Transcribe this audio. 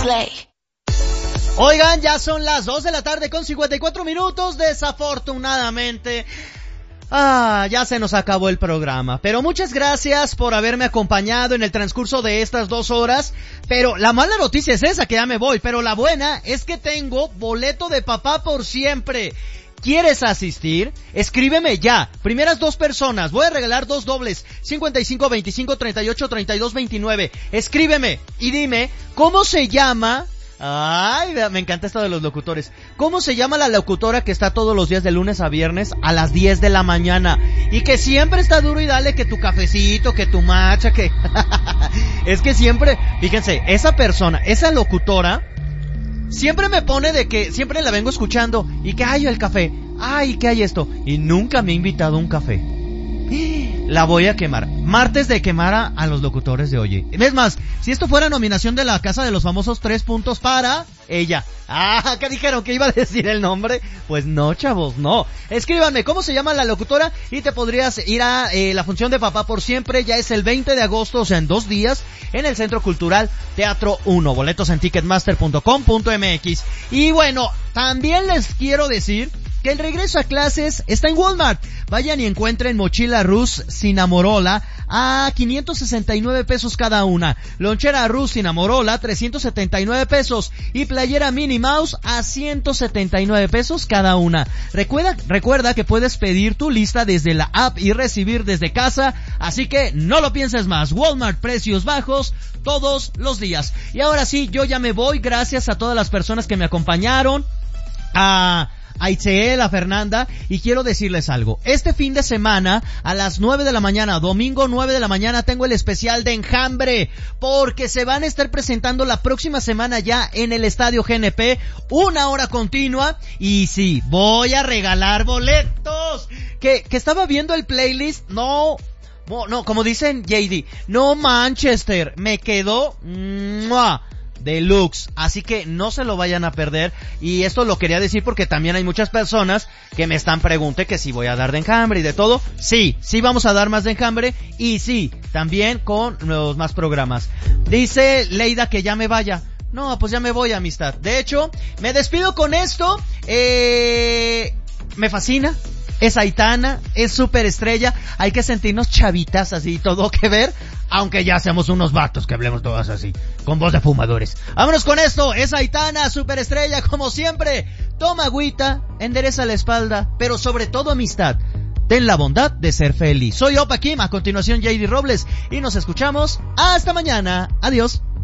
Play. Oigan, ya son las 2 de la tarde con 54 minutos, desafortunadamente. Ya se nos acabó el programa, pero muchas gracias por haberme acompañado en el transcurso de estas 2 horas, pero la mala noticia es esa, que ya me voy, pero la buena es que tengo boleto de Papá por Siempre. ¿Quieres asistir? Escríbeme ya. Primeras 2 personas. Voy a regalar 2 dobles. 55 25 38 32 29. Escríbeme y dime cómo se llama. Ay, me encanta esto de los locutores. ¿Cómo se llama la locutora que está todos los días de lunes a viernes a las 10 de la mañana? Y que siempre está duro y dale, que tu cafecito, que tu matcha, que... Es que siempre, fíjense, esa persona, esa locutora, siempre me pone de que siempre la vengo escuchando y que hay el café, ay, que hay esto, y nunca me ha invitado a un café. La voy a quemar. Martes de quemar a los locutores de Oye. Es más, si esto fuera nominación de la Casa de los Famosos, 3 puntos para ella. ¿Qué dijeron? ¿Que iba a decir el nombre? Pues no, chavos, no. Escríbanme cómo se llama la locutora y te podrías ir a la función de Papá por Siempre. Ya es el 20 de agosto, o sea, en 2 días, en el Centro Cultural Teatro 1. Boletos en ticketmaster.com.mx. Y bueno, también les quiero decir que el regreso a clases está en Walmart. Vayan y encuentren mochila Rus Cinnamorola a 569 pesos cada una, lonchera Rus Cinnamorola 379 pesos y playera Minnie Mouse a 179 pesos cada una. Recuerda que puedes pedir tu lista desde la app y recibir desde casa, así que no lo pienses más. Walmart, precios bajos todos los días. Y ahora sí, yo ya me voy. Gracias a todas las personas que me acompañaron, a Itzel, a Fernanda, y quiero decirles algo. Este fin de semana, a las 9 de la mañana, domingo 9 de la mañana, tengo el especial de Enjambre, porque se van a estar presentando la próxima semana ya en el Estadio GNP, 1 hora continua, y sí, voy a regalar boletos. Que estaba viendo el playlist, no, como dicen JD, no Manchester, me quedó, deluxe, así que no se lo vayan a perder. Y esto lo quería decir porque también hay muchas personas que me están preguntando que si voy a dar de Enjambre y de todo. Sí vamos a dar más de Enjambre, y sí, también con los más programas. Dice Leida que ya me vaya. No, pues ya me voy, amistad. De hecho, me despido con esto. Me fascina. Es Aitana, es superestrella. Hay que sentirnos chavitas así, todo que ver, aunque ya seamos unos vatos que hablemos todas así, con voz de fumadores. Vámonos con esto. Es Aitana, superestrella, como siempre. Toma agüita, endereza la espalda, pero sobre todo amistad. Ten la bondad de ser feliz. Soy Opa Kim, a continuación JD Robles, y nos escuchamos hasta mañana. Adiós.